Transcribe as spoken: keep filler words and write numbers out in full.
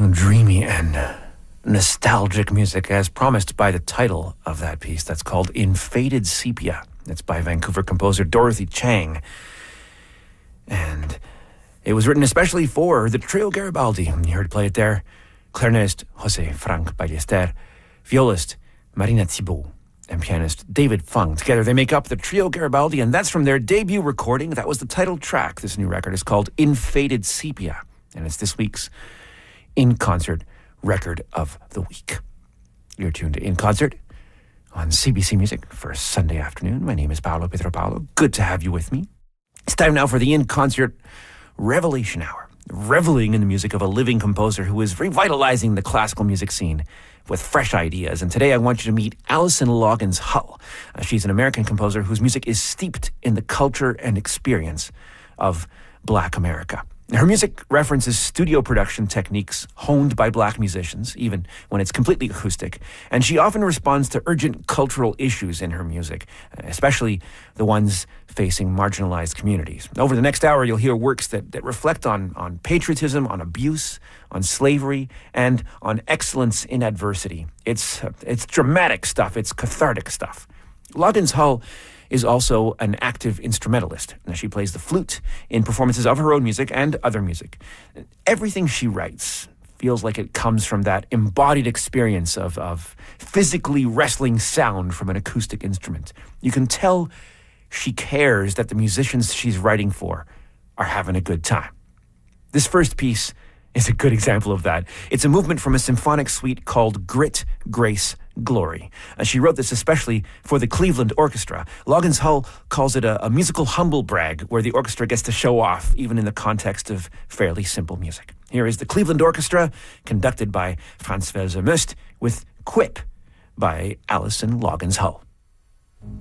dreamy and nostalgic music as promised by the title of that piece. That's called In Faded Sepia. It's by Vancouver composer Dorothy Chang. And it was written especially for the Trio Garibaldi. You heard play it there. Clarinetist Jose Frank Ballester, violist Marina Thibault, and pianist David Fung. Together they make up the Trio Garibaldi, and that's from their debut recording. That was the title track. This new record is called In Faded Sepia, and it's this week's In Concert Record of the Week. You're tuned to In Concert on C B C Music for Sunday afternoon. My name is Paolo Pietropalo. Good to have you with me. It's time now for the In Concert Revelation Hour, reveling in the music of a living composer who is revitalizing the classical music scene with fresh ideas. And today I want you to meet Alison Loggins Hull. Uh, she's an American composer whose music is steeped in the culture and experience of Black America. Her music references studio production techniques honed by Black musicians, even when it's completely acoustic. And she often responds to urgent cultural issues in her music, especially the ones facing marginalized communities. Over the next hour, you'll hear works that, that reflect on, on patriotism, on abuse, on slavery, and on excellence in adversity. It's, it's dramatic stuff. It's cathartic stuff. Loggins Hull is also an active instrumentalist. Now, she plays the flute in performances of her own music and other music. Everything she writes feels like it comes from that embodied experience of, of physically wrestling sound from an acoustic instrument. You can tell she cares that the musicians she's writing for are having a good time. This first piece is a good example of that. It's a movement from a symphonic suite called Grit, Grace, Glory. Uh, she wrote this especially for the Cleveland Orchestra. Loggins Hull calls it a, a musical humble brag where the orchestra gets to show off even in the context of fairly simple music. Here is the Cleveland Orchestra, conducted by Franz Welser-Möst, with Quip by Alison Loggins Hull.